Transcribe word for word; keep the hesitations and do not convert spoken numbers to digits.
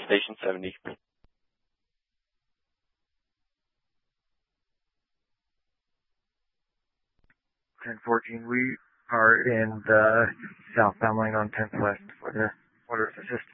Station seventy. ten fourteen, we are in the southbound lane on tenth West for the order of assist.